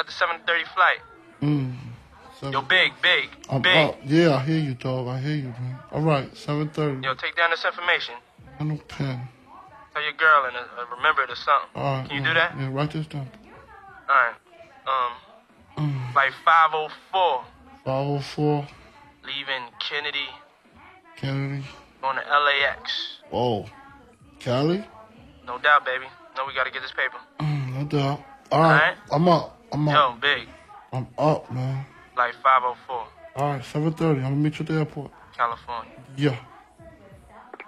got the 7:30 flight. Yo, big. I'm up. Yeah, I hear you, dog. I hear you, man. All right, 7:30. Yo, take down this information. I no pen. Tell your girl and remember it or something. All right. Can you do that? Yeah, write this down. All right. Like 5:04. 5:04. Leaving Kennedy. Going to LAX. Whoa. Cali? No doubt, baby. No, we gotta get this paper. No doubt. All right. I'm up. Yo, big. I'm up, man. Like 5:04. All right, 7:30. I'm gonna meet you at the airport. California. Yeah.